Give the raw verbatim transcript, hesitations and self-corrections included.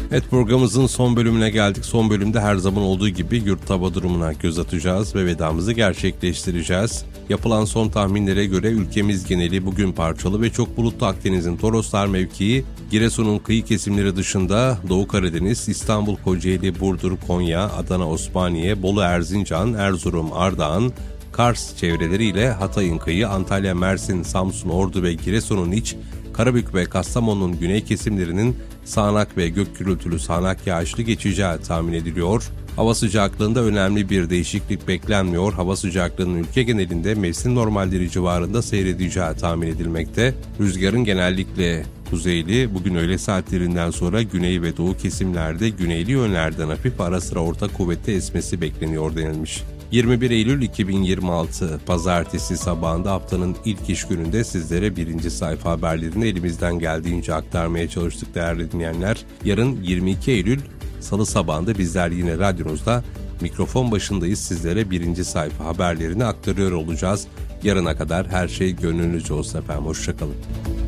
Evet, programımızın son bölümüne geldik. Son bölümde her zaman olduğu gibi yurt hava durumuna göz atacağız ve vedamızı gerçekleştireceğiz. Yapılan son tahminlere göre ülkemiz geneli bugün parçalı ve çok bulutlu. Akdeniz'in Toroslar mevkii, Giresun'un kıyı kesimleri dışında Doğu Karadeniz, İstanbul, Kocaeli, Burdur, Konya, Adana, Osmaniye, Bolu, Erzincan, Erzurum, Ardahan, Kars çevreleriyle Hatay'ın kıyı, Antalya, Mersin, Samsun, Ordu ve Giresun'un iç, Karabük ve Kastamonu'nun güney kesimlerinin sağanak ve gök gürültülü sağanak yağışlı geçeceği tahmin ediliyor. Hava sıcaklığında önemli bir değişiklik beklenmiyor. Hava sıcaklığının ülke genelinde mevsim normalleri civarında seyredeceği tahmin edilmekte. Rüzgarın genellikle kuzeyli, bugün öğle saatlerinden sonra güney ve doğu kesimlerde güneyli yönlerden hafif ara sıra orta kuvvetli esmesi bekleniyor denilmiş. yirmi bir Eylül iki bin yirmi altı Pazartesi sabahında haftanın ilk iş gününde sizlere birinci sayfa haberlerini elimizden geldiğince aktarmaya çalıştık değerli dinleyenler. Yarın yirmi iki Eylül Salı sabahında bizler yine radyonuzda mikrofon başındayız. Sizlere birinci sayfa haberlerini aktarıyor olacağız. Yarına kadar her şey gönlünüzce olsun efendim. Hoşçakalın.